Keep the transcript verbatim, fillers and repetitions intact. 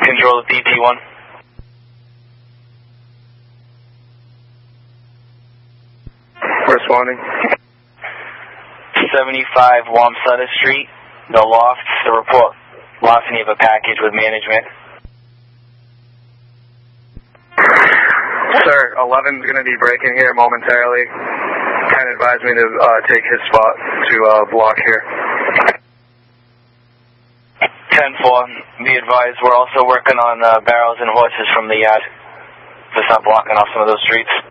Control of D P one. Responding. seventy-five Wamsutta Street, the loft. The report, larceny of a package with management. Sir, eleven's going to be breaking here momentarily. Can advise me to uh, take his spot to uh, block here. ten four, be advised, we're also working on uh, barrels and horses from the yard. Just not blocking off some of those streets.